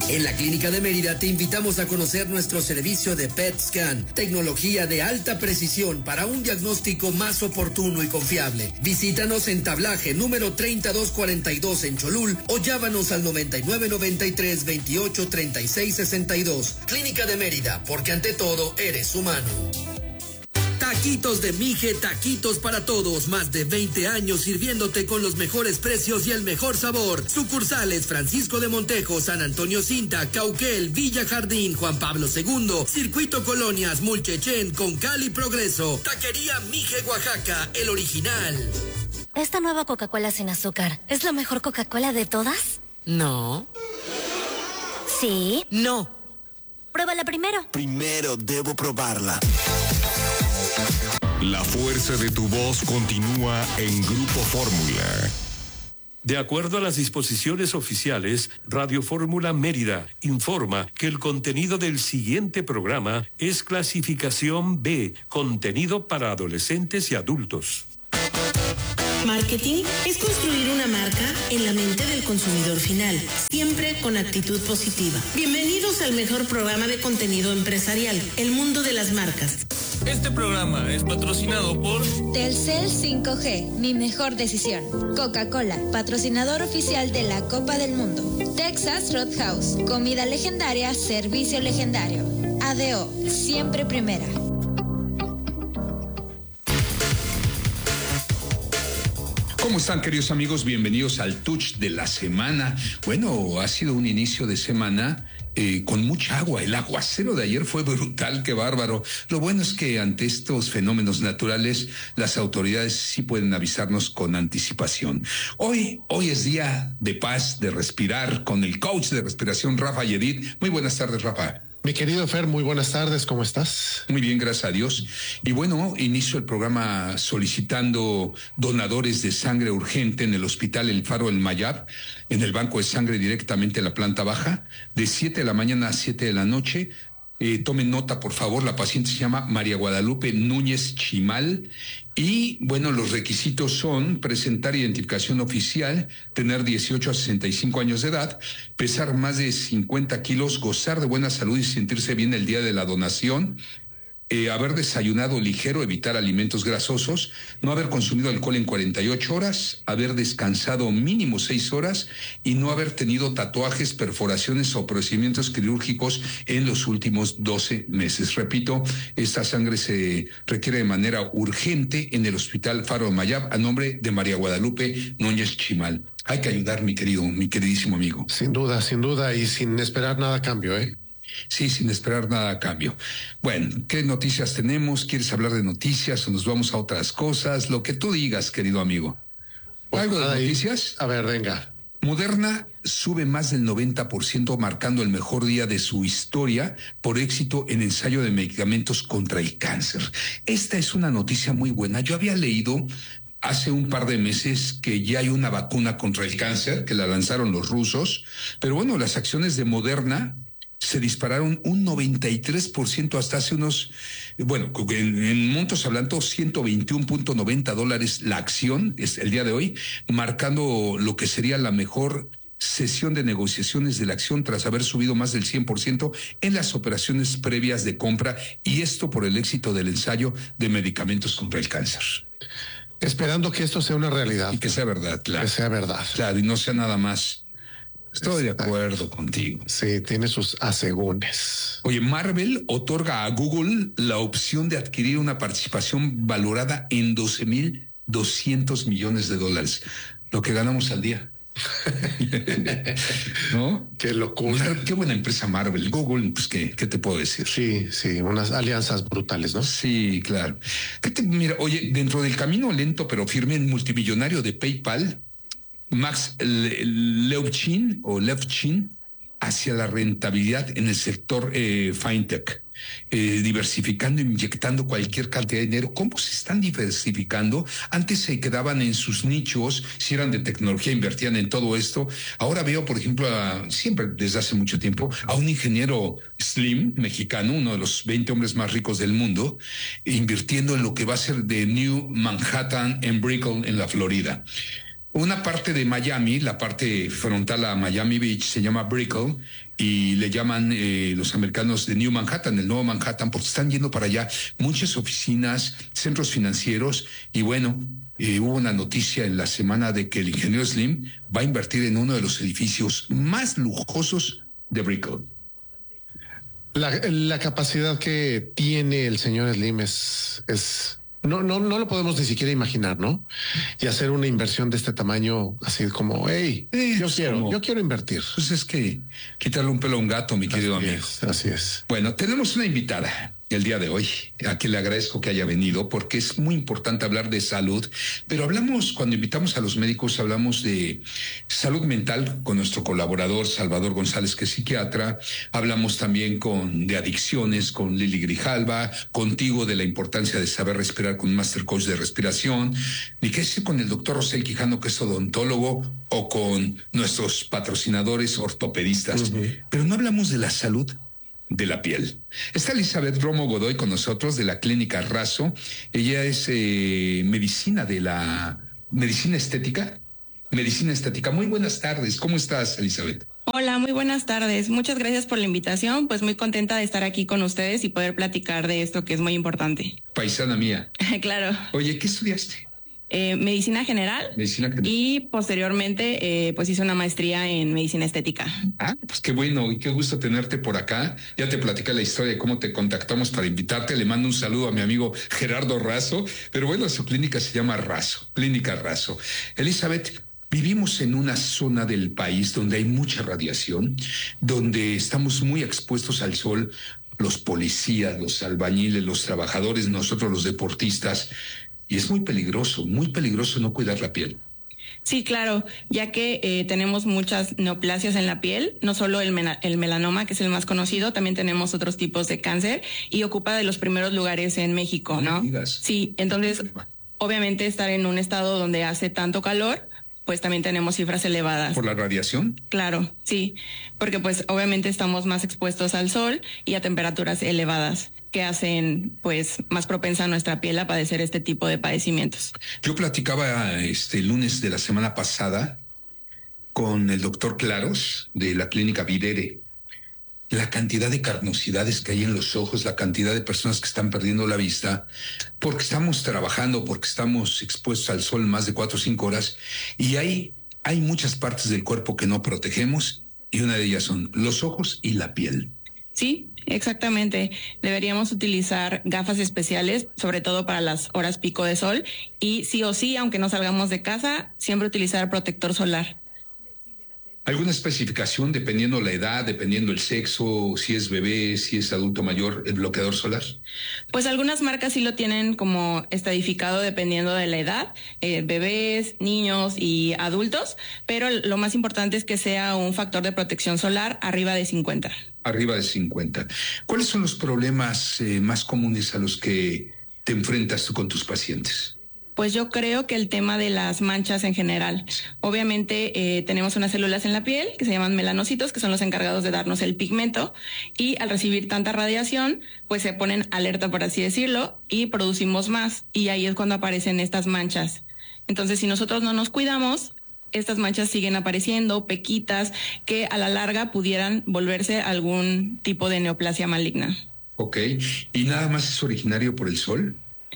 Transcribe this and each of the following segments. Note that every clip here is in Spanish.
En la Clínica de Mérida te invitamos a conocer nuestro servicio de PET Scan, tecnología de alta precisión para un diagnóstico más oportuno y confiable. Visítanos en Tablaje número 3242 en Cholul o llámanos al 9993 28 36 62. Clínica de Mérida, porque ante todo eres humano. Taquitos de Mije, taquitos para todos. Más de 20 años sirviéndote con los mejores precios y el mejor sabor. Sucursales Francisco de Montejo, San Antonio Cinta, Cauquel, Villa Jardín, Juan Pablo II, Circuito Colonias, Mulchechén, Concal y Progreso. Taquería Mije, Oaxaca, el original. Esta nueva Coca-Cola sin azúcar, ¿es la mejor Coca-Cola de todas? No. ¿Sí? No. Pruébala primero. Primero debo probarla. La fuerza de tu voz continúa en Grupo Fórmula. De acuerdo a las disposiciones oficiales, Radio Fórmula Mérida informa que el contenido del siguiente programa es clasificación B, contenido para adolescentes y adultos. Marketing es construir una marca en la mente del consumidor final, siempre con actitud positiva. Bienvenidos al mejor programa de contenido empresarial, El Mundo de las Marcas. Este programa es patrocinado por Telcel 5G, mi mejor decisión. Coca-Cola, patrocinador oficial de la Copa del Mundo. Texas Roadhouse, comida legendaria, servicio legendario. ADO, siempre primera. ¿Cómo están, queridos amigos? Bienvenidos al Touch de la semana. Bueno, ha sido un inicio de semana con mucha agua. El aguacero de ayer fue brutal, qué bárbaro. Lo bueno es que ante estos fenómenos naturales, las autoridades sí pueden avisarnos con anticipación. Hoy es día de paz, de respirar, con el coach de respiración, Rafa Yedid. Muy buenas tardes, Rafa. Mi querido Fer, muy buenas tardes, ¿cómo estás? Muy bien, gracias a Dios. Y bueno, inicio el programa solicitando donadores de sangre urgente en el Hospital El Faro del Mayab, en el banco de sangre directamente en la planta baja, de 7 de la mañana a 7 de la noche. Tomen nota, por favor, la paciente se llama María Guadalupe Núñez Chimal. Y bueno, los requisitos son presentar identificación oficial, tener 18 a 65 años de edad, pesar más de 50 kilos, gozar de buena salud y sentirse bien el día de la donación, haber desayunado ligero, evitar alimentos grasosos, no haber consumido alcohol en 48 horas, haber descansado mínimo 6 horas y no haber tenido tatuajes, perforaciones o procedimientos quirúrgicos en los últimos 12 meses. Repito, esta sangre se requiere de manera urgente en el Hospital Faro de Mayab a nombre de María Guadalupe Núñez Chimal. Hay que ayudar, mi queridísimo amigo. Sin duda, y sin esperar nada a cambio, ¿eh? Sí, sin esperar nada a cambio. Bueno, ¿qué noticias tenemos? ¿Quieres hablar de noticias o nos vamos a otras cosas? Lo que tú digas, querido amigo. ¿Algo de noticias? A ver, venga. Moderna sube más del 90%, marcando el mejor día de su historia por éxito en ensayo de medicamentos contra el cáncer. Esta es una noticia muy buena. Yo había leído hace un par de meses que ya hay una vacuna contra el cáncer, que la lanzaron los rusos, pero bueno, las acciones de Moderna se dispararon un 93% hasta hace unos, bueno, en montos hablando, $121.90 la acción es el día de hoy, marcando lo que sería la mejor sesión de negociaciones de la acción tras haber subido más del 100% en las operaciones previas de compra, y esto por el éxito del ensayo de medicamentos contra el cáncer. Esperando que esto sea una realidad. Y que sea verdad, claro. Que sea verdad. Claro, y no sea nada más. Estoy de acuerdo contigo. Sí, tiene sus asegúnes. Oye, Marvel otorga a Google la opción de adquirir una participación valorada en $12,200 millones, lo que ganamos al día. ¿No? Qué locura. Qué buena empresa Marvel. Google, pues, ¿qué te puedo decir? Sí, unas alianzas brutales, ¿no? Sí, claro. Mira, oye, dentro del camino lento pero firme, el multimillonario de PayPal, Max Levchin hacia la rentabilidad en el sector fintech, diversificando, inyectando cualquier cantidad de dinero. ¿Cómo se están diversificando? Antes se quedaban en sus nichos, si eran de tecnología invertían en todo esto. Ahora veo, por ejemplo, siempre desde hace mucho tiempo, a un ingeniero Slim, mexicano, uno de los 20 hombres más ricos del mundo, invirtiendo en lo que va a ser de New Manhattan en Brickell, en la Florida. Una parte de Miami, la parte frontal a Miami Beach, se llama Brickell y le llaman los americanos de New Manhattan, el nuevo Manhattan, porque están yendo para allá muchas oficinas, centros financieros y bueno, hubo una noticia en la semana de que el ingeniero Slim va a invertir en uno de los edificios más lujosos de Brickell. La capacidad que tiene el señor Slim es no lo podemos ni siquiera imaginar, ¿no? Y hacer una inversión de este tamaño, así como, hey, yo quiero invertir. Pues es que quitarle un pelo a un gato, mi querido amigo. Así es. Bueno, tenemos una invitada el día de hoy, a quien le agradezco que haya venido, porque es muy importante hablar de salud, pero cuando invitamos a los médicos, hablamos de salud mental con nuestro colaborador Salvador González, que es psiquiatra, hablamos también de adicciones con Lili Grijalva, contigo de la importancia de saber respirar con un Master Coach de respiración, ni qué decir con el doctor Rosel Quijano, que es odontólogo, o con nuestros patrocinadores ortopedistas, pero no hablamos de la salud de la piel. Está Elizabeth Romo Godoy con nosotros de la clínica Razo. Ella es medicina estética. Muy buenas tardes. ¿Cómo estás, Elizabeth? Hola, muy buenas tardes. Muchas gracias por la invitación. Pues muy contenta de estar aquí con ustedes y poder platicar de esto que es muy importante. Paisana mía. Claro. Oye, ¿qué estudiaste? Medicina general. Y posteriormente pues hice una maestría en medicina estética. Ah, pues qué bueno y qué gusto tenerte por acá. Ya te platicé la historia de cómo te contactamos para invitarte. Le mando un saludo a mi amigo Gerardo Razo, pero bueno, su clínica se llama Razo, Clínica Razo. Elizabeth, vivimos en una zona del país donde hay mucha radiación, donde estamos muy expuestos al sol, los policías, los albañiles, los trabajadores, nosotros los deportistas. Y es muy peligroso no cuidar la piel. Sí, claro, ya que tenemos muchas neoplasias en la piel, no solo el melanoma, que es el más conocido, también tenemos otros tipos de cáncer y ocupa de los primeros lugares en México, ¿no? Sí, entonces, obviamente estar en un estado donde hace tanto calor, pues también tenemos cifras elevadas. ¿Por la radiación? Claro, sí, porque pues obviamente estamos más expuestos al sol y a temperaturas elevadas, que hacen pues más propensa a nuestra piel a padecer este tipo de padecimientos. Yo platicaba el lunes de la semana pasada con el doctor Claros de la clínica Videre. La cantidad de carnosidades que hay en los ojos, la cantidad de personas que están perdiendo la vista porque estamos trabajando, porque estamos expuestos al sol más de 4 o 5 horas y hay muchas partes del cuerpo que no protegemos y una de ellas son los ojos y la piel. Sí, exactamente. Deberíamos utilizar gafas especiales, sobre todo para las horas pico de sol, y sí o sí, aunque no salgamos de casa, siempre utilizar protector solar. ¿Alguna especificación dependiendo la edad, dependiendo el sexo, si es bebé, si es adulto mayor, el bloqueador solar? Pues algunas marcas sí lo tienen como estadificado dependiendo de la edad, bebés, niños y adultos, pero lo más importante es que sea un factor de protección solar arriba de 50. Arriba de 50. ¿Cuáles son los problemas más comunes a los que te enfrentas tú con tus pacientes? Pues yo creo que el tema de las manchas en general. Obviamente tenemos unas células en la piel que se llaman melanocitos, que son los encargados de darnos el pigmento, y al recibir tanta radiación, pues se ponen alerta, por así decirlo, y producimos más, y ahí es cuando aparecen estas manchas. Entonces, si nosotros no nos cuidamos, estas manchas siguen apareciendo, pequitas, que a la larga pudieran volverse algún tipo de neoplasia maligna. Ok, ¿y nada más es originario por el sol?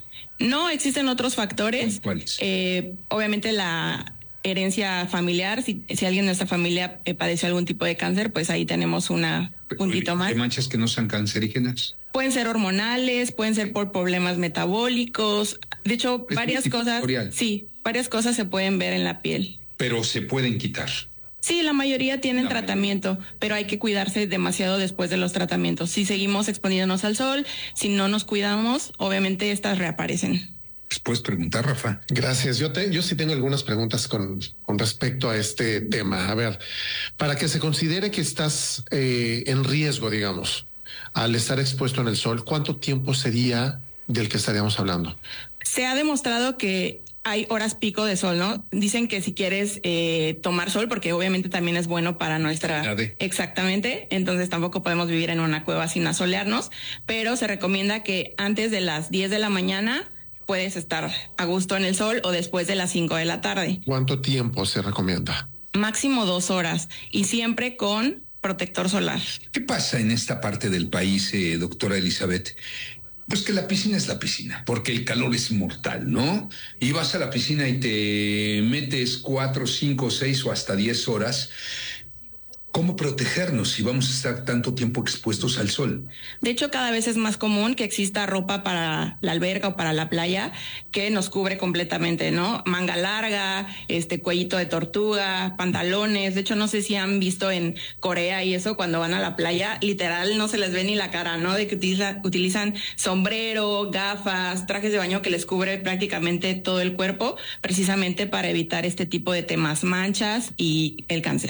No, existen otros factores. ¿Cuáles? Obviamente la herencia familiar, si alguien de nuestra familia padeció algún tipo de cáncer, pues ahí tenemos un puntito más. ¿Hay manchas que no sean cancerígenas? Pueden ser hormonales, pueden ser por problemas metabólicos. De hecho, varias cosas. Sí, varias cosas se pueden ver en la piel. Pero se pueden quitar. Sí, la mayoría tienen tratamiento, pero hay que cuidarse demasiado después de los tratamientos. Si seguimos exponiéndonos al sol, si no nos cuidamos, obviamente estas reaparecen. ¿Puedes preguntar, Rafa? Gracias. Yo sí tengo algunas preguntas con respecto a este tema. A ver, para que se considere que estás en riesgo, digamos, al estar expuesto en el sol, ¿cuánto tiempo sería del que estaríamos hablando? Se ha demostrado que hay horas pico de sol, ¿no? Dicen que si quieres tomar sol, porque obviamente también es bueno para nuestra... Exactamente, entonces tampoco podemos vivir en una cueva sin asolearnos, pero se recomienda que antes de las 10 de la mañana puedes estar a gusto en el sol o después de las 5 de la tarde. ¿Cuánto tiempo se recomienda? Máximo 2 horas y siempre con protector solar. ¿Qué pasa en esta parte del país, doctora Elizabeth? Pues que la piscina es la piscina, porque el calor es mortal, ¿no? Y vas a la piscina y te metes 4, 5, 6 o hasta 10 horas. ¿Cómo protegernos si vamos a estar tanto tiempo expuestos al sol? De hecho, cada vez es más común que exista ropa para la alberca o para la playa que nos cubre completamente, ¿no? Manga larga, cuellito de tortuga, pantalones. De hecho, no sé si han visto en Corea y eso, cuando van a la playa, literal no se les ve ni la cara, ¿no? De que utilizan sombrero, gafas, trajes de baño que les cubre prácticamente todo el cuerpo, precisamente para evitar este tipo de temas, manchas y el cáncer.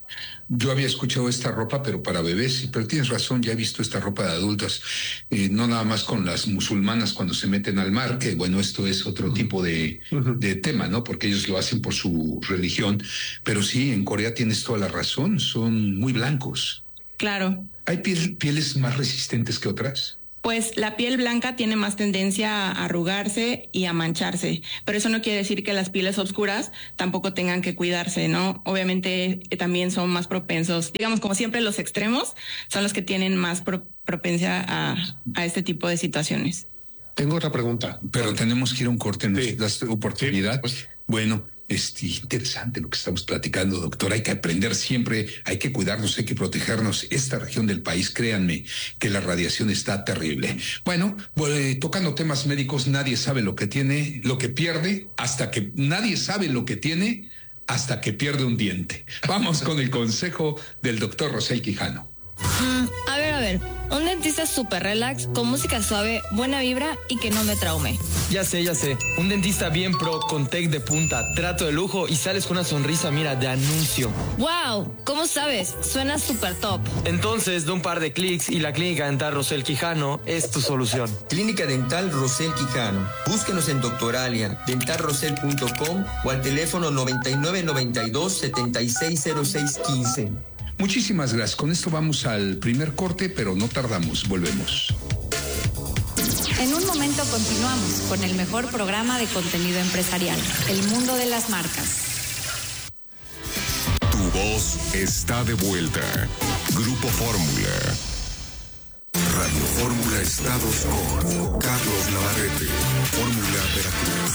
Yo había escuchado esta ropa, pero para bebés, pero tienes razón, ya he visto esta ropa de adultos, no nada más con las musulmanas cuando se meten al mar, que bueno, esto es otro tipo de tema, ¿no? Porque ellos lo hacen por su religión, pero sí, en Corea tienes toda la razón, son muy blancos. Claro. ¿Hay pieles más resistentes que otras? Pues la piel blanca tiene más tendencia a arrugarse y a mancharse, pero eso no quiere decir que las pieles oscuras tampoco tengan que cuidarse, ¿no? Obviamente también son más propensos, digamos, como siempre los extremos son los que tienen más propensia a este tipo de situaciones. Tengo otra pregunta. Pero tenemos que ir a un corte, ¿nos das oportunidad? Sí, pues. Bueno, interesante lo que estamos platicando, doctor. Hay que aprender siempre, hay que cuidarnos, hay que protegernos. Esta región del país, créanme, que la radiación está terrible. Bueno, tocando temas médicos, nadie sabe lo que tiene, lo que pierde, nadie sabe lo que tiene hasta que pierde un diente. Vamos con el consejo del doctor Rosel Quijano. A ver, un dentista súper relax, con música suave, buena vibra y que no me traume. Ya sé, un dentista bien pro, con tech de punta, trato de lujo y sales con una sonrisa, mira, de anuncio. ¡Wow! ¿Cómo sabes? Suena súper top. Entonces, da un par de clics y la Clínica Dental Rosel Quijano es tu solución. Clínica Dental Rosel Quijano. Búsquenos en Doctoralia, dentalrosel.com o al teléfono 9992-760615. Muchísimas gracias. Con esto vamos al primer corte, pero no tardamos. Volvemos. En un momento continuamos con el mejor programa de contenido empresarial, El Mundo de las Marcas. Tu voz está de vuelta. Grupo Fórmula. Radio Fórmula Estados con Carlos Navarrete. Fórmula Veracruz.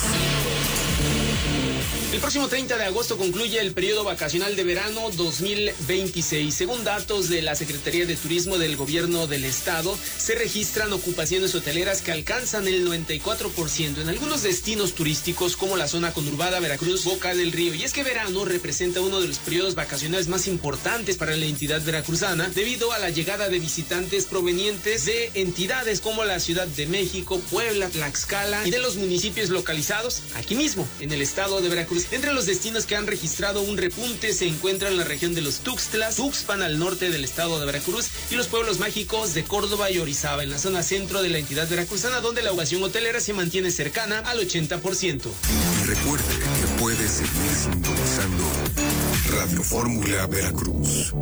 El próximo 30 de agosto concluye el periodo vacacional de verano 2026. Según datos de la Secretaría de Turismo del Gobierno del Estado, se registran ocupaciones hoteleras que alcanzan el 94% en algunos destinos turísticos como la zona conurbada Veracruz, Boca del Río. Y es que verano representa uno de los periodos vacacionales más importantes para la entidad veracruzana debido a la llegada de visitantes provenientes de entidades como la Ciudad de México, Puebla, Tlaxcala y de los municipios localizados aquí mismo en el estado de Veracruz. Entre los destinos que han registrado un repunte se encuentran la región de los Tuxtlas, Tuxpan al norte del estado de Veracruz y los pueblos mágicos de Córdoba y Orizaba en la zona centro de la entidad veracruzana, donde la ocupación hotelera se mantiene cercana al 80%. Y recuerde que puede seguir sintonizando Radio Fórmula Veracruz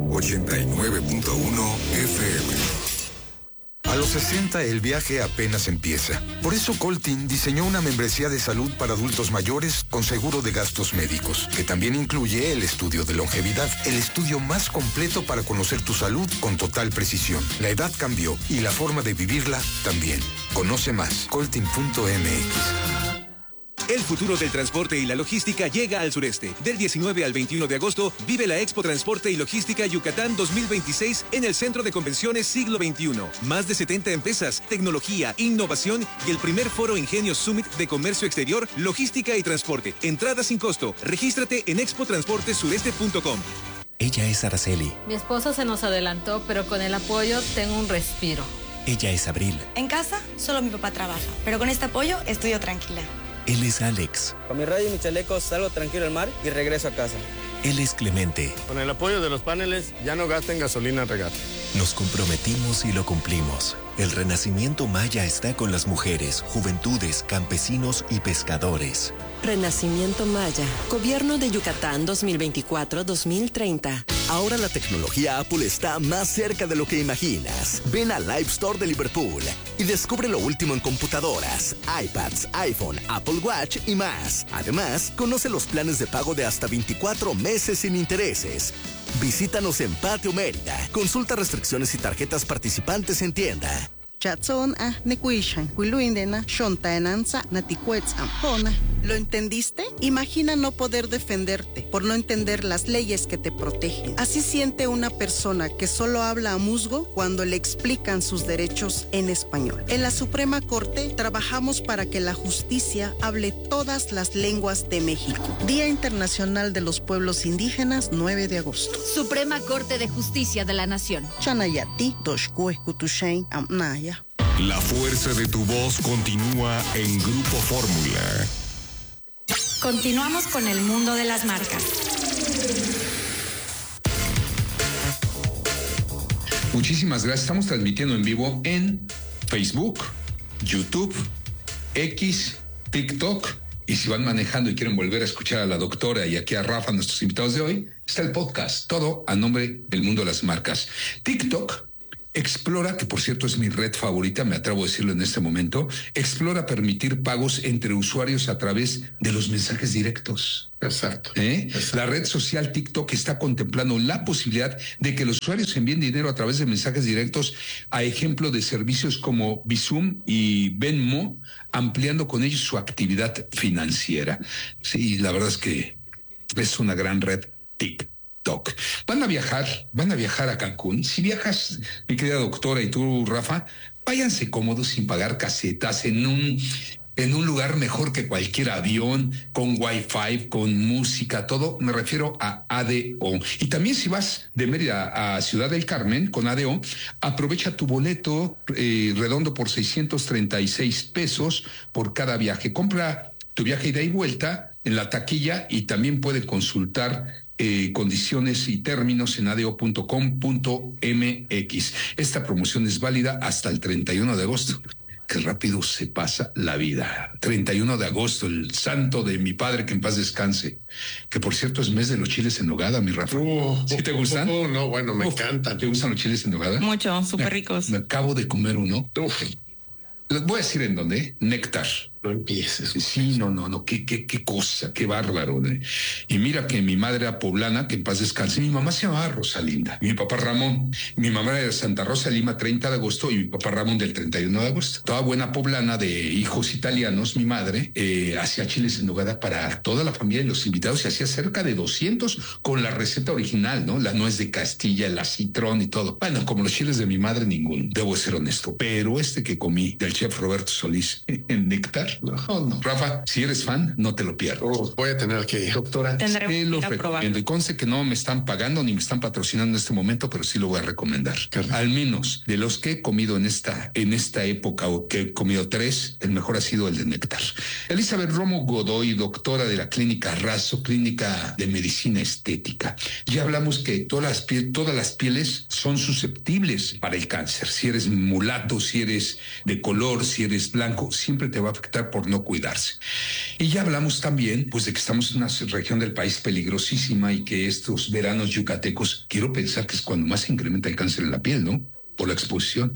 89.1 FM. A los 60 el viaje apenas empieza. Por eso Coltin diseñó una membresía de salud para adultos mayores con seguro de gastos médicos, que también incluye el estudio de longevidad, el estudio más completo para conocer tu salud con total precisión. La edad cambió y la forma de vivirla también. Conoce más, coltin.mx. El futuro del transporte y la logística llega al sureste. Del 19 al 21 de agosto, vive la Expo Transporte y Logística Yucatán 2026 en el Centro de Convenciones Siglo XXI. Más de 70 empresas, tecnología, innovación y el primer foro Ingenio Summit de Comercio Exterior, Logística y Transporte. Entrada sin costo. Regístrate en expotransportesureste.com. Ella es Araceli. Mi esposo se nos adelantó, pero con el apoyo tengo un respiro. Ella es Abril. En casa, solo mi papá trabaja, pero con este apoyo estoy tranquila. Él es Alex. Con mi radio y mi chaleco salgo tranquilo al mar y regreso a casa. Él es Clemente. Con el apoyo de los paneles ya no gasten gasolina al regar. Nos comprometimos y lo cumplimos. El Renacimiento Maya está con las mujeres, juventudes, campesinos y pescadores. Renacimiento Maya. Gobierno de Yucatán 2024-2030. Ahora la tecnología Apple está más cerca de lo que imaginas. Ven al Live Store de Liverpool y descubre lo último en computadoras, iPads, iPhone, Apple Watch y más. Además, conoce los planes de pago de hasta 24 meses sin intereses. Visítanos en Patio Mérida. Consulta restricciones y tarjetas participantes en tienda. ¿Lo entendiste? Imagina no poder defenderte por no entender las leyes que te protegen. Así siente una persona que solo habla a musgo cuando le explican sus derechos en español. En la Suprema Corte trabajamos para que la justicia hable todas las lenguas de México. Día Internacional de los Pueblos Indígenas, 9 de agosto. Suprema Corte de Justicia de la Nación. Chanayati, Toshkue, Kutushain, Amnaya. La fuerza de tu voz continúa en Grupo Fórmula. Continuamos con el mundo de las marcas. Muchísimas gracias. Estamos transmitiendo en vivo en Facebook, YouTube, X, TikTok. Y si van manejando y quieren volver a escuchar a la doctora y aquí a Rafa, nuestros invitados de hoy, está el podcast. Todo a nombre del mundo de las marcas. TikTok explora, que por cierto es mi red favorita, me atrevo a decirlo en este momento, explora permitir pagos entre usuarios a través de los mensajes directos. Exacto. La red social TikTok está contemplando la posibilidad de que los usuarios envíen dinero a través de mensajes directos, a ejemplo de servicios como Bizum y Venmo, ampliando con ellos su actividad financiera. Sí, la verdad es que es una gran red TikTok. Van a viajar a Cancún. Si viajas, mi querida doctora, y tú, Rafa, váyanse cómodos sin pagar casetas en un lugar mejor que cualquier avión, con Wi-Fi, con música, todo. Me refiero a ADO. Y también si vas de Mérida a Ciudad del Carmen con ADO, aprovecha tu boleto redondo por 636 pesos por cada viaje. Compra tu viaje ida y vuelta en la taquilla y también puede consultar condiciones y términos en adeo.com.mx. Esta promoción es válida hasta el 31 de agosto. Qué rápido se pasa la vida. 31 de agosto, el santo de mi padre, que en paz descanse. Que por cierto es mes de los chiles en nogada, mi Rafa. ¿Sí te gustan? No, bueno, me encantan. ¿Te gustan los chiles en nogada? Mucho, súper ricos. Me acabo de comer uno. Les voy a decir en dónde. Néctar. No empieces. Sí, no. Qué cosa, qué bárbaro. Y mira que mi madre era poblana, que en paz descanse. Mi mamá se llamaba Rosalinda. Mi papá Ramón. Mi mamá era de Santa Rosa Lima, 30 de agosto, y mi papá Ramón del 31 de agosto. Toda buena poblana de hijos italianos, mi madre, hacía chiles en nogada para toda la familia y los invitados, y hacía cerca de 200 con la receta original, ¿no? La nuez de Castilla, el acitrón y todo. Bueno, como los chiles de mi madre, ninguno. Debo ser honesto. Pero este que comí del chef Roberto Solís en Néctar, no. Rafa, si eres fan, no te lo pierdas. Voy a tener que ir. Doctora, te lo recomiendo. Y conste que no me están pagando ni me están patrocinando en este momento, pero sí lo voy a recomendar. Al menos de los que he comido en esta época, o que he comido 3, el mejor ha sido el de Néctar. Elizabeth Romo Godoy, doctora de la clínica Razo, clínica de medicina estética. Ya hablamos que todas las pieles son susceptibles para el cáncer. Si eres mulato, si eres de color, si eres blanco, siempre te va a afectar por no cuidarse. Y ya hablamos también, pues, de que estamos en una región del país peligrosísima y que estos veranos yucatecos, quiero pensar que es cuando más se incrementa el cáncer en la piel, ¿no? Por la exposición.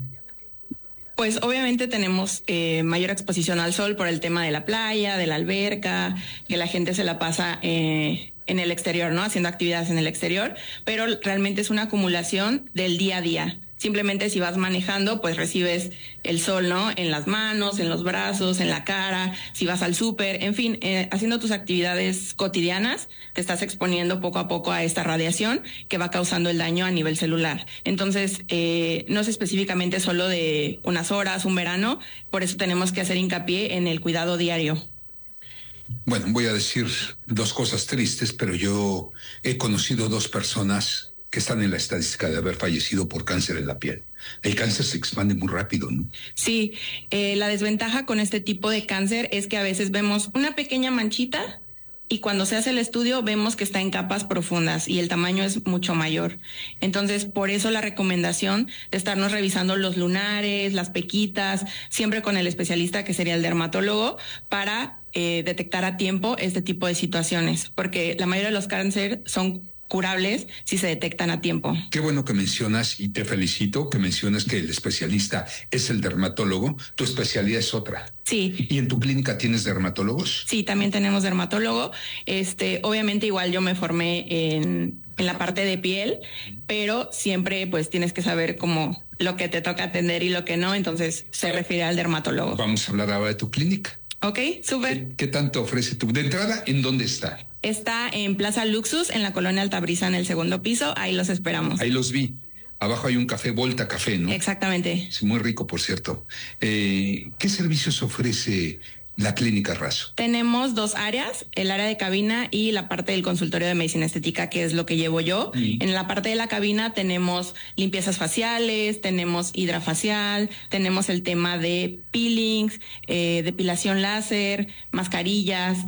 Pues obviamente tenemos mayor exposición al sol por el tema de la playa, de la alberca, que la gente se la pasa en el exterior, ¿no? Haciendo actividades en el exterior, pero realmente es una acumulación del día a día. Simplemente si vas manejando, pues recibes el sol, ¿no? En las manos, en los brazos, en la cara, si vas al súper, en fin, haciendo tus actividades cotidianas, te estás exponiendo poco a poco a esta radiación que va causando el daño a nivel celular. Entonces, no es específicamente solo de unas horas, un verano, por eso tenemos que hacer hincapié en el cuidado diario. Bueno, voy a decir 2 cosas tristes, pero yo he conocido 2 personas que están en la estadística de haber fallecido por cáncer en la piel. El cáncer se expande muy rápido, ¿no? Sí, la desventaja con este tipo de cáncer es que a veces vemos una pequeña manchita y cuando se hace el estudio vemos que está en capas profundas y el tamaño es mucho mayor. Entonces, por eso la recomendación de estarnos revisando los lunares, las pequitas, siempre con el especialista que sería el dermatólogo, para detectar a tiempo este tipo de situaciones, porque la mayoría de los cánceres son curables si se detectan a tiempo. Qué bueno que mencionas, y te felicito, que mencionas que el especialista es el dermatólogo. Tu especialidad es otra. Sí. ¿Y en tu clínica tienes dermatólogos? Sí, también tenemos dermatólogo. Obviamente igual yo me formé en la parte de piel, pero siempre pues tienes que saber cómo lo que te toca atender y lo que no, entonces se refiere al dermatólogo. Vamos a hablar ahora de tu clínica. Ok, súper. ¿Qué tanto ofrece tu? De entrada, ¿en dónde está? Está en Plaza Luxus, en la colonia Altabrisa, en el segundo piso. Ahí los esperamos. Ahí los vi. Abajo hay un café, Volta Café, ¿no? Exactamente. Sí, muy rico, por cierto. ¿Qué servicios ofrece la clínica Razo? Tenemos 2 áreas, el área de cabina y la parte del consultorio de medicina estética, que es lo que llevo yo. En la parte de la cabina tenemos limpiezas faciales, tenemos hidrafacial, tenemos el tema de peelings, depilación láser, mascarillas.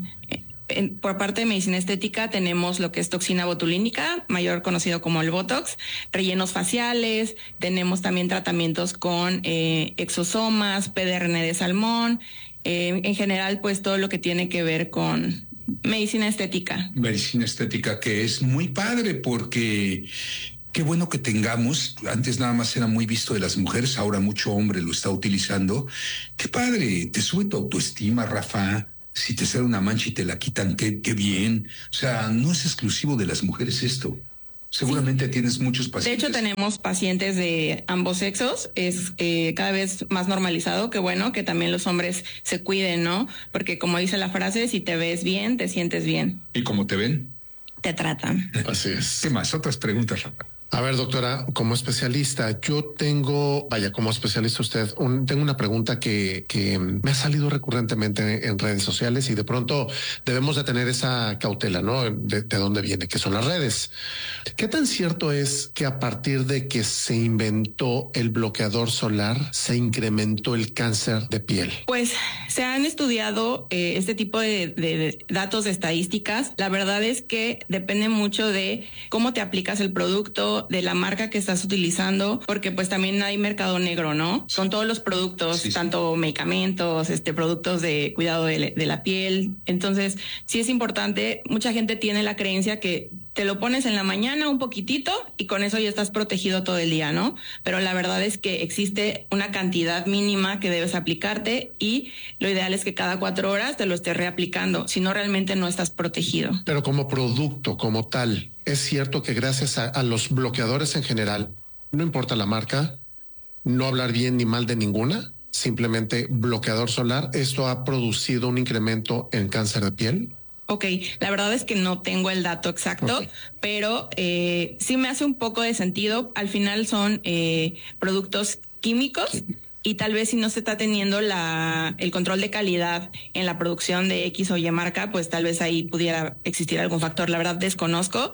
Por parte de medicina estética tenemos lo que es toxina botulínica, mayor conocido como el Botox, rellenos faciales, tenemos también tratamientos con exosomas, PDRN de salmón, en general pues todo lo que tiene que ver con medicina estética. Medicina estética, que es muy padre porque qué bueno que tengamos, antes nada más era muy visto de las mujeres, ahora mucho hombre lo está utilizando. Qué padre, te sube tu autoestima, Rafa. Si te sale una mancha y te la quitan, qué bien. O sea, no es exclusivo de las mujeres esto. Seguramente sí. Tienes muchos pacientes. De hecho, tenemos pacientes de ambos sexos. Es cada vez más normalizado. Qué bueno que también los hombres se cuiden, ¿no? Porque como dice la frase, si te ves bien, te sientes bien. ¿Y cómo te ven? Te tratan. Así es. ¿Qué más? Otras preguntas, Rafa. A ver, doctora, como especialista, yo tengo, como especialista usted, tengo una pregunta que me ha salido recurrentemente en redes sociales y de pronto debemos de tener esa cautela, ¿no? De dónde viene, que son las redes. ¿Qué tan cierto es que a partir de que se inventó el bloqueador solar se incrementó el cáncer de piel? Pues se han estudiado este tipo de datos de estadísticas. La verdad es que depende mucho de cómo te aplicas el producto, de la marca que estás utilizando, porque pues también hay mercado negro, ¿no? Son todos los productos, sí. Tanto medicamentos, productos de cuidado de la piel. Entonces, sí es importante. Mucha gente tiene la creencia que te lo pones en la mañana un poquitito y con eso ya estás protegido todo el día, ¿no? Pero la verdad es que existe una cantidad mínima que debes aplicarte y lo ideal es que cada 4 horas te lo estés reaplicando, si no realmente no estás protegido. Pero como producto, como tal, es cierto que gracias a los bloqueadores en general, no importa la marca, no hablar bien ni mal de ninguna, simplemente bloqueador solar, ¿esto ha producido un incremento en cáncer de piel? Ok, la verdad es que no tengo el dato exacto, pero sí me hace un poco de sentido. Al final son productos químicos. Sí. Y tal vez si no se está teniendo el control de calidad en la producción de X o Y marca, pues tal vez ahí pudiera existir algún factor. La verdad desconozco,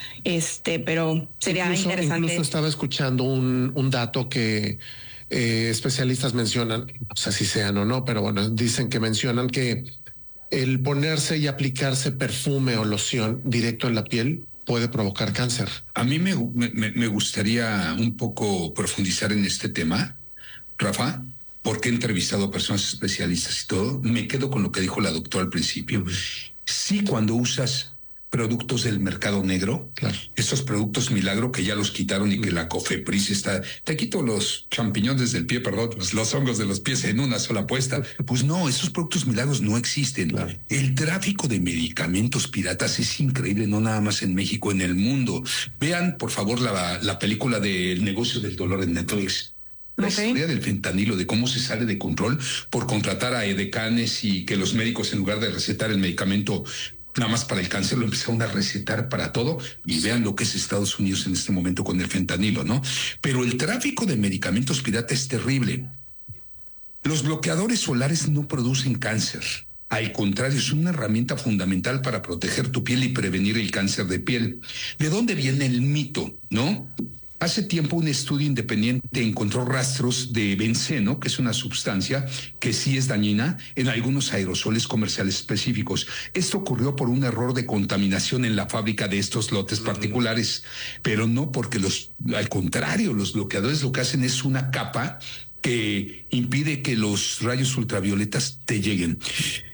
pero sería interesante. Incluso estaba escuchando un dato que especialistas mencionan, no sé si sean o no, pero bueno, dicen que mencionan que el ponerse y aplicarse perfume o loción directo en la piel puede provocar cáncer. A mí me gustaría un poco profundizar en este tema, Rafa, porque he entrevistado a personas especialistas y todo. Me quedo con lo que dijo la doctora al principio. Sí, cuando usas productos del mercado negro, claro, estos productos milagro que ya los quitaron y que la Cofepris está, te quito los champiñones del pie, perdón, los hongos de los pies en una sola puesta. Pues no, esos productos milagros no existen. Claro. El tráfico de medicamentos piratas es increíble, no nada más en México, en el mundo. Vean, por favor, la película del negocio del dolor en Netflix. La historia del fentanilo, de cómo se sale de control por contratar a edecanes y que los médicos, en lugar de recetar el medicamento nada más para el cáncer, lo empezaron a recetar para todo. Y vean lo que es Estados Unidos en este momento con el fentanilo, ¿no? Pero el tráfico de medicamentos pirata es terrible. Los bloqueadores solares no producen cáncer. Al contrario, es una herramienta fundamental para proteger tu piel y prevenir el cáncer de piel. ¿De dónde viene el mito, no? Hace tiempo un estudio independiente encontró rastros de benceno, que es una sustancia que sí es dañina, en algunos aerosoles comerciales específicos. Esto ocurrió por un error de contaminación en la fábrica de estos lotes particulares, pero no porque al contrario, los bloqueadores lo que hacen es una capa que impide que los rayos ultravioletas te lleguen.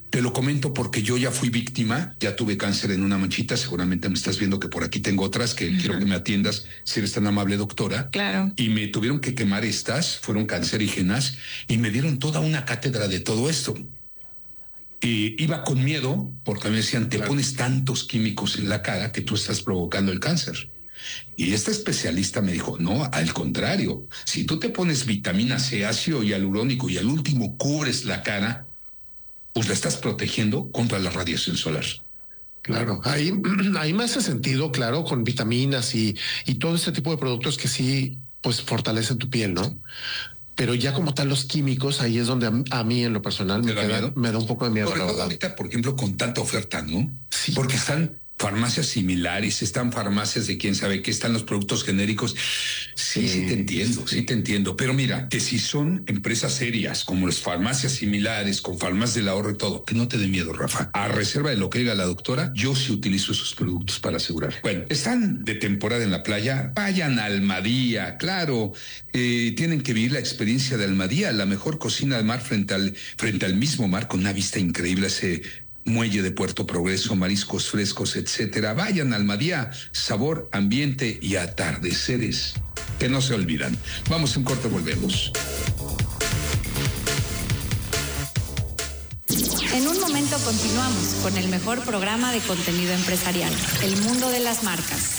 Te lo comento porque yo ya fui víctima, ya tuve cáncer en una manchita, seguramente me estás viendo que por aquí tengo otras que quiero que me atiendas, si eres tan amable, doctora. Claro. Y me tuvieron que quemar estas, fueron cancerígenas, y me dieron toda una cátedra de todo esto. Y iba con miedo, porque me decían, te pones tantos químicos en la cara que tú estás provocando el cáncer. Y esta especialista me dijo, no, al contrario, si tú te pones vitamina C, ácido hialurónico y al último cubres la cara, pues la estás protegiendo contra la radiación solar. Claro, ahí me hace sentido, claro, con vitaminas y todo este tipo de productos que sí, pues fortalecen tu piel, ¿no? Pero ya como tal los químicos, ahí es donde a mí en lo personal me da un poco de miedo. Sobre todo ahorita, por ejemplo, con tanta oferta, ¿no? Sí. Porque están farmacias similares, están farmacias de quién sabe qué, están los productos genéricos. Sí te entiendo. Pero mira, que si son empresas serias, como las farmacias similares, con farmacias del ahorro y todo, que no te dé miedo, Rafa. A reserva de lo que diga la doctora, yo sí utilizo esos productos para asegurar. Bueno, están de temporada en la playa, vayan a Almadía, claro. Tienen que vivir la experiencia de Almadía, la mejor cocina de mar frente al mismo mar, con una vista increíble, ese muelle de Puerto Progreso, mariscos frescos, etcétera. Vayan a Almadía, sabor, ambiente y atardeceres que no se olvidan. Vamos a un corte, volvemos. En un momento continuamos con el mejor programa de contenido empresarial, El Mundo de las Marcas.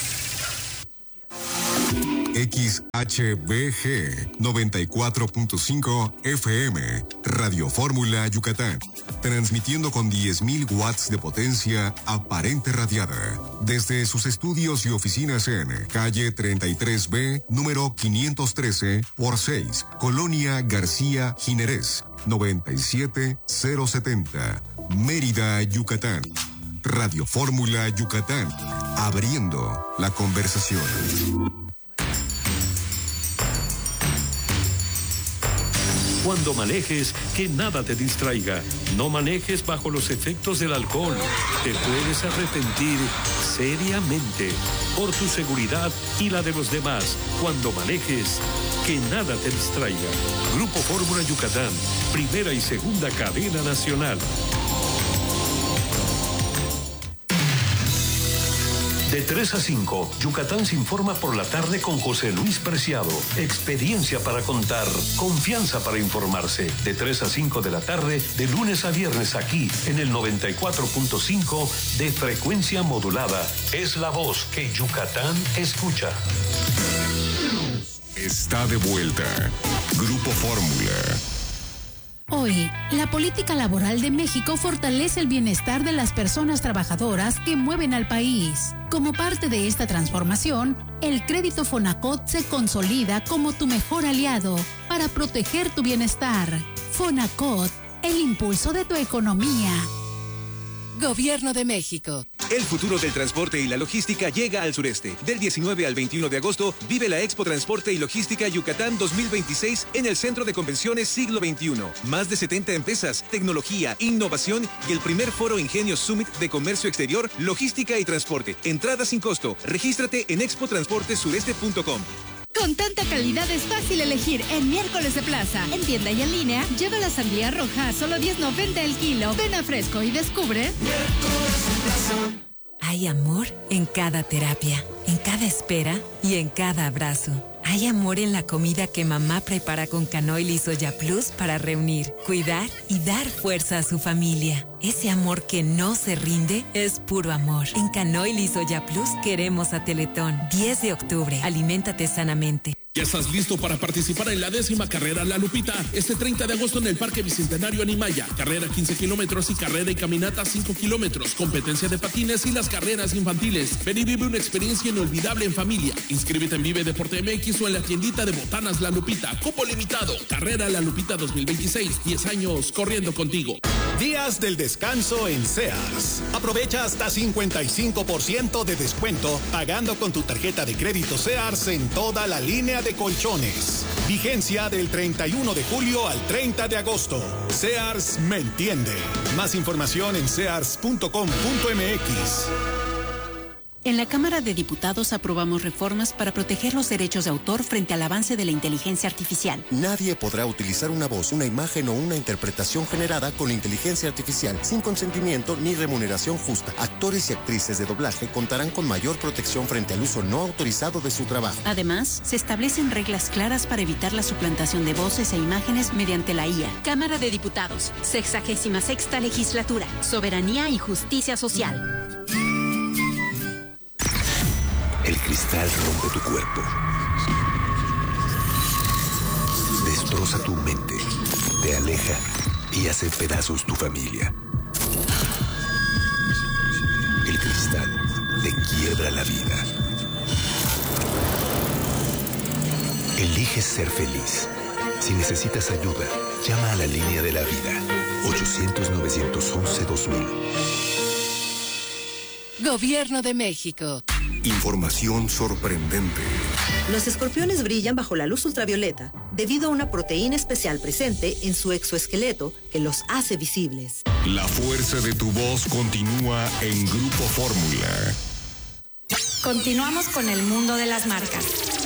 XHBG 94.5 FM, Radio Fórmula Yucatán, transmitiendo con 10.000 watts de potencia aparente radiada, desde sus estudios y oficinas en calle 33B, número 513 por 6, Colonia García Jiménez, 97070, Mérida, Yucatán. Radio Fórmula Yucatán, abriendo la conversación. Cuando manejes, que nada te distraiga. No manejes bajo los efectos del alcohol. Te puedes arrepentir seriamente. Por tu seguridad y la de los demás. Cuando manejes, que nada te distraiga. Grupo Fórmula Yucatán, primera y segunda cadena nacional. De 3 a 5, Yucatán se informa por la tarde con José Luis Preciado. Experiencia para contar, confianza para informarse. De 3 a 5 de la tarde, de lunes a viernes aquí, en el 94.5 de frecuencia modulada. Es la voz que Yucatán escucha. Está de vuelta. Grupo Fórmula. Hoy, la política laboral de México fortalece el bienestar de las personas trabajadoras que mueven al país. Como parte de esta transformación, el crédito Fonacot se consolida como tu mejor aliado para proteger tu bienestar. Fonacot, el impulso de tu economía. Gobierno de México. El futuro del transporte y la logística llega al sureste. Del 19 al 21 de agosto, vive la Expo Transporte y Logística Yucatán 2026 en el Centro de Convenciones Siglo XXI. Más de 70 empresas, tecnología, innovación y el primer foro Ingenio Summit de Comercio Exterior, Logística y Transporte. Entrada sin costo. Regístrate en expotransportesureste.com. Con tanta calidad es fácil elegir en Miércoles de Plaza. En tienda y en línea, lleva la sandía roja a solo $10.90 el kilo. Ven a Fresco y descubre Miércoles de Plaza. Hay amor en cada terapia, en cada espera y en cada abrazo. Hay amor en la comida que mamá prepara con Canoil y Soya Plus para reunir, cuidar y dar fuerza a su familia. Ese amor que no se rinde es puro amor. En Canoil y Soya Plus queremos a Teletón. 10 de octubre. Aliméntate sanamente. ¿Ya estás listo para participar en la 10ª carrera La Lupita? Este 30 de agosto en el Parque Bicentenario Animaya. Carrera 15 kilómetros y carrera y caminata 5 kilómetros. Competencia de patines y las carreras infantiles. Ven y vive una experiencia inolvidable en familia. Inscríbete en Vive Deporte MX o en la tiendita de botanas La Lupita. Cupo limitado. Carrera La Lupita 2026. 10 años corriendo contigo. Días del descanso en Sears. Aprovecha hasta 55% de descuento pagando con tu tarjeta de crédito Sears en toda la línea de colchones. Vigencia del 31 de julio al 30 de agosto. Sears me entiende. Más información en sears.com.mx. En la Cámara de Diputados aprobamos reformas para proteger los derechos de autor frente al avance de la inteligencia artificial. Nadie podrá utilizar una voz, una imagen o una interpretación generada con inteligencia artificial sin consentimiento ni remuneración justa. Actores y actrices de doblaje contarán con mayor protección frente al uso no autorizado de su trabajo. Además, se establecen reglas claras para evitar la suplantación de voces e imágenes mediante la IA. Cámara de Diputados, 66ª Legislatura, Soberanía y Justicia Social. El cristal rompe tu cuerpo. Destroza tu mente, te aleja y hace pedazos tu familia. El cristal te quiebra la vida. Eliges ser feliz. Si necesitas ayuda, llama a la línea de la vida. 800-911-2000. Gobierno de México. Información sorprendente. Los escorpiones brillan bajo la luz ultravioleta debido a una proteína especial presente en su exoesqueleto que los hace visibles. La fuerza de tu voz continúa en Grupo Fórmula. Continuamos con el mundo de las marcas.